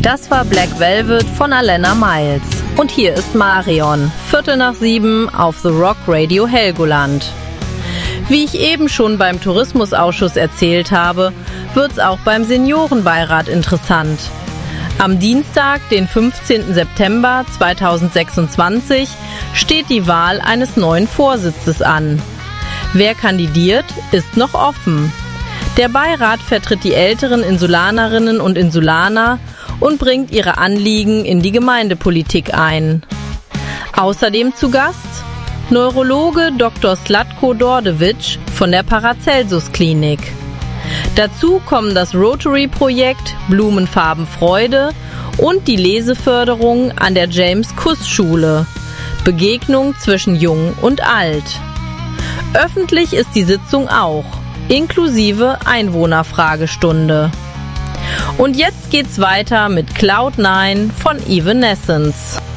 Das war Black Velvet von Alena Miles. Und hier ist Marion, 6:15 auf The Rock Radio Helgoland. Wie ich eben schon beim Tourismusausschuss erzählt habe, wird's auch beim Seniorenbeirat interessant. Am Dienstag, den 15. September 2026, steht die Wahl eines neuen Vorsitzes an. Wer kandidiert, ist noch offen. Der Beirat vertritt die älteren Insulanerinnen und Insulaner und bringt ihre Anliegen in die Gemeindepolitik ein. Außerdem zu Gast Neurologe Dr. Slatko Dordevic von der Paracelsus Klinik. Dazu kommen das Rotary-Projekt Blumenfarben Freude und die Leseförderung an der James-Kuss-Schule. Begegnung zwischen Jung und Alt. Öffentlich ist die Sitzung auch, inklusive Einwohnerfragestunde. Und jetzt geht's weiter mit Cloud9 von Evanescence.